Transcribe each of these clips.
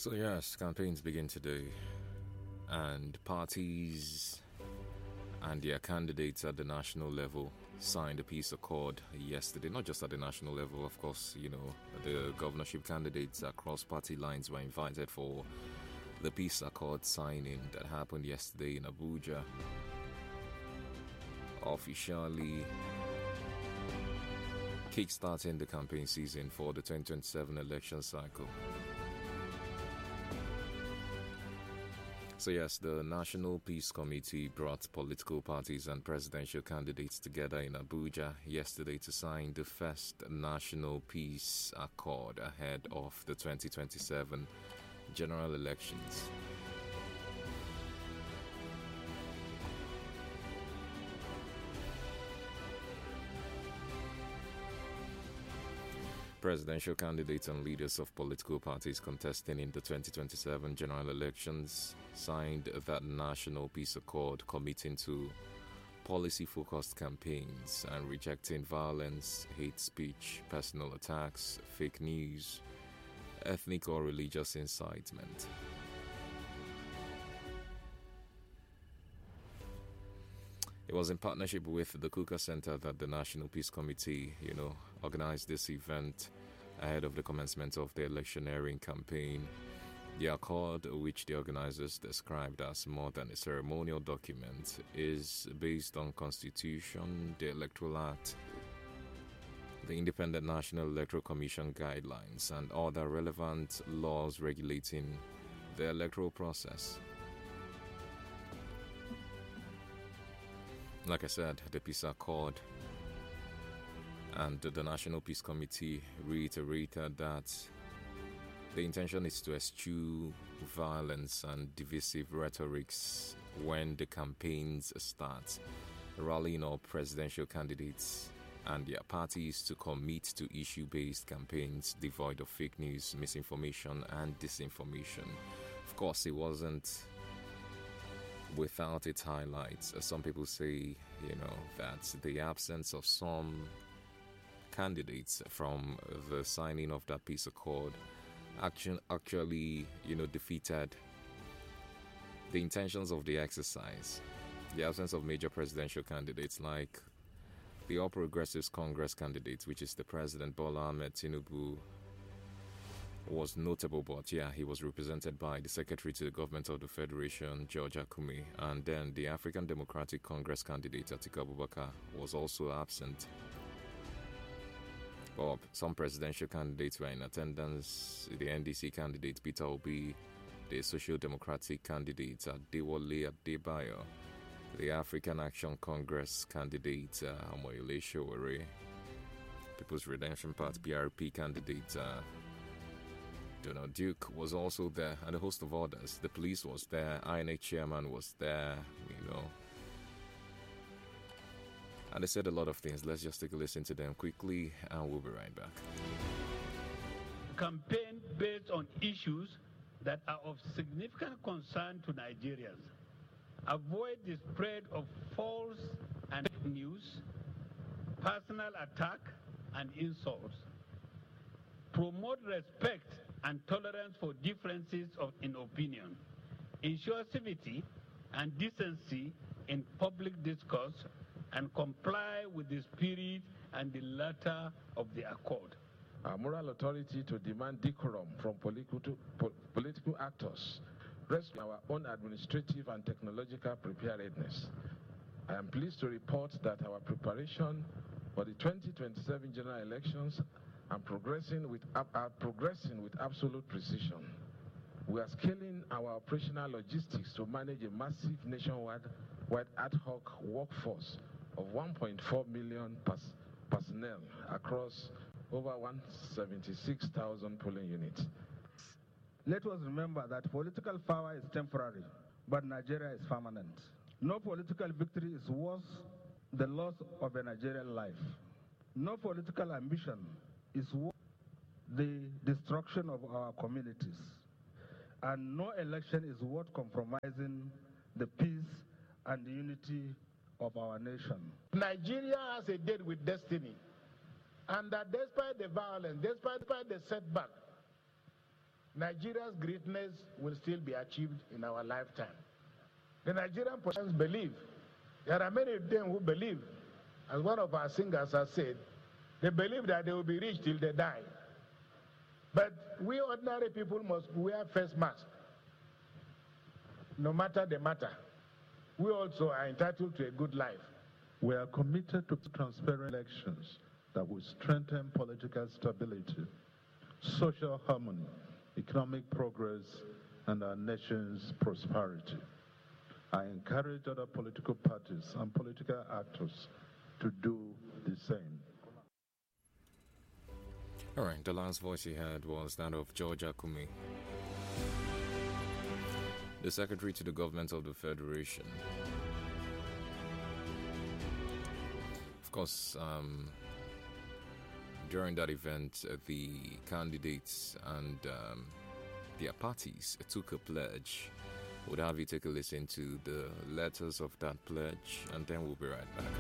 So yes, campaigns begin today, and parties and their candidates at the national level signed a peace accord yesterday. Not just at the national level, of course, the governorship candidates across party lines were invited for the peace accord signing that happened yesterday in Abuja, officially kickstarting the campaign season for the 2027 election cycle. So yes, the National Peace Committee brought political parties and presidential candidates together in Abuja yesterday to sign the first National Peace Accord ahead of the 2027 general elections. Presidential candidates and leaders of political parties contesting in the 2027 general elections signed that National Peace Accord, committing to policy-focused campaigns and rejecting violence, hate speech, personal attacks, fake news, ethnic or religious incitement. It was in partnership with the Kuka Center that the National Peace Committee, organized this event ahead of the commencement of the electioneering campaign. The accord, which the organizers described as more than a ceremonial document, is based on Constitution, the Electoral Act, the Independent National Electoral Commission guidelines, and other relevant laws regulating the electoral process. Like I said, the Peace Accord and the National Peace Committee reiterated that the intention is to eschew violence and divisive rhetorics when the campaigns start, rallying up presidential candidates and their parties to commit to issue-based campaigns devoid of fake news, misinformation, and disinformation. Of course, it wasn't without its highlights. Some people say, that the absence of some candidates from the signing of that peace accord actually, defeated the intentions of the exercise. The absence of major presidential candidates like the All Progressives Congress candidates, which is the President Bola Ahmed Tinubu, was notable, but he was represented by the Secretary to the Government of the Federation, George Akume, and then the African Democratic Congress candidate, Atiku Abubakar, was also absent. But some presidential candidates were in attendance. The NDC candidate, Peter Obi, the Social Democratic candidate, Adewale Adebayo, the African Action Congress candidate, Amoyele Sowore, People's Redemption Party, PRP candidate, Donald Duke was also there, and a host of others. The police was there, INEC chairman was there, And they said a lot of things. Let's just take a listen to them quickly, and we'll be right back. Campaign based on issues that are of significant concern to Nigerians. Avoid the spread of false and fake news, personal attack, and insults. Promote respect and tolerance for differences in opinion. Ensure civility and decency in public discourse, and comply with the spirit and the letter of the accord. Our moral authority to demand decorum from political actors rests on our own administrative and technological preparedness. I am pleased to report that our preparation for the 2027 general elections are progressing with absolute precision. We are scaling our operational logistics to manage a massive nationwide ad hoc workforce of 1.4 million personnel across over 176,000 polling units. Let us remember that political power is temporary, but Nigeria is permanent. No political victory is worth the loss of a Nigerian life. No political ambition is worth the destruction of our communities. And no election is worth compromising the peace and the unity of our nation. Nigeria has a date with destiny, and that despite the violence, despite the setback, Nigeria's greatness will still be achieved in our lifetime. The Nigerian politicians believe, there are many of them who believe, as one of our singers has said, they believe that they will be rich till they die. But we ordinary people must wear face masks, no matter the matter. We also are entitled to a good life. We are committed to transparent elections that will strengthen political stability, social harmony, economic progress, and our nation's prosperity. I encourage other political parties and political actors to do the same. All right, the last voice you heard was that of George Akume, the Secretary to the Government of the Federation. Of course, during that event, the candidates and their parties took a pledge. We'll have you take a listen to the letters of that pledge, and then we'll be right back.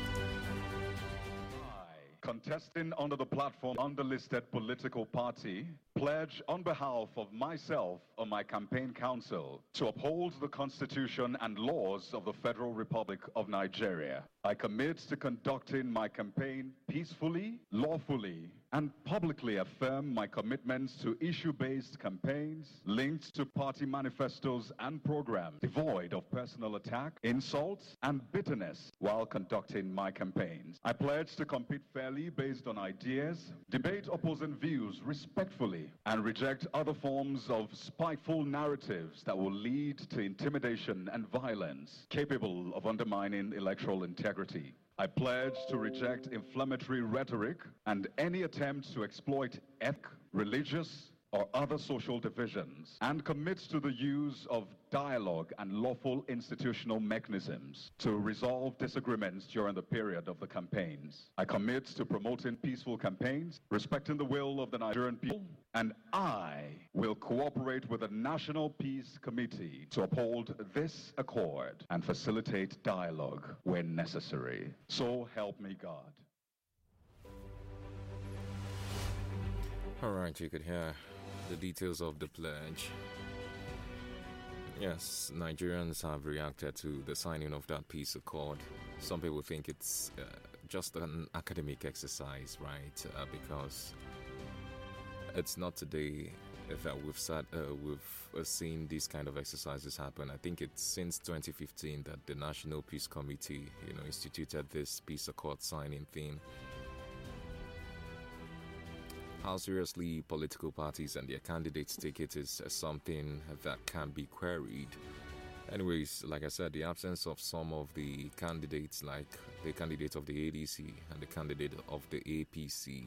Contesting under the platform Underlisted Political Party, pledge on behalf of myself or my campaign council to uphold the Constitution and laws of the Federal Republic of Nigeria. I commit to conducting my campaign peacefully, lawfully, and publicly affirm my commitments to issue-based campaigns linked to party manifestos and programs devoid of personal attack, insults, and bitterness while conducting my campaigns. I pledge to compete fairly based on ideas, debate opposing views respectfully, and reject other forms of spiteful narratives that will lead to intimidation and violence capable of undermining electoral integrity. I pledge to reject inflammatory rhetoric and any attempt to exploit ethnic, religious, or other social divisions, and commit to the use of dialogue and lawful institutional mechanisms to resolve disagreements during the period of the campaigns. I commit to promoting peaceful campaigns, respecting the will of the Nigerian people, and I will cooperate with the National Peace Committee to uphold this accord and facilitate dialogue when necessary. So help me God. All right, you could hear the details of the pledge. Yes, Nigerians have reacted to the signing of that peace accord. Some people think it's just an academic exercise, right? Because it's not today that we've seen these kind of exercises happen. I think it's since 2015 that the National Peace Committee, instituted this peace accord signing thing. How seriously political parties and their candidates take it is something that can be queried. Anyways, like I said, the absence of some of the candidates, like the candidate of the ADC and the candidate of the APC,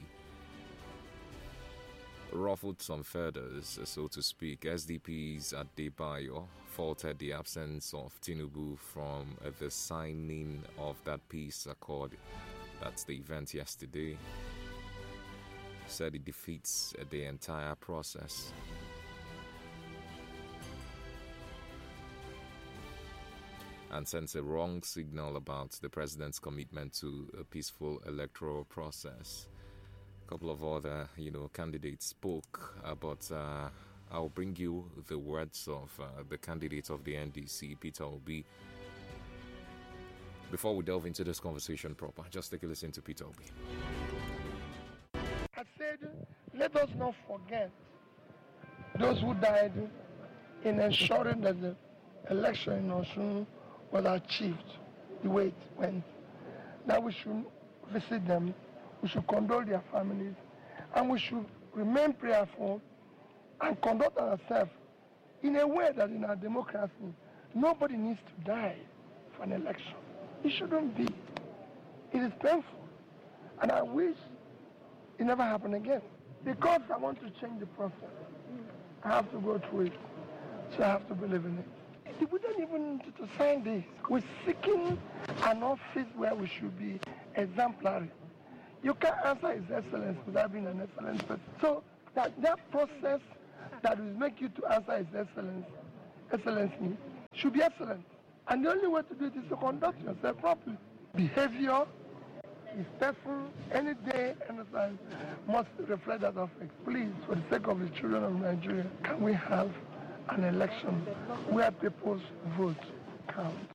ruffled some feathers, so to speak. SDP's Adebayo faulted the absence of Tinubu from the signing of that peace accord. That's the event yesterday. Said it defeats the entire process. And sends a wrong signal about the president's commitment to a peaceful electoral process. A couple of other, candidates spoke, but I'll bring you the words of the candidate of the NDC, Peter Obi. Before we delve into this conversation proper, just take a listen to Peter Obi. I said, let us not forget those who died in ensuring that the election in Osun was achieved the way it went. Now we should visit them, we should condole their families, and we should remain prayerful and conduct ourselves in a way that in our democracy, nobody needs to die for an election. It shouldn't be. It is painful. And I wish it never happened again. Because I want to change the process, I have to go through it. So I have to believe in it. We don't even need to sign this. We're seeking an office where we should be exemplary. You can't answer His Excellency without being an excellent person. So that process that will make you to answer His Excellency should be excellent. And the only way to do it is to conduct yourself properly. Behavior is peaceful any day, anytime, must reflect that effect. Please, for the sake of the children of Nigeria, can we have an election where people's vote counts?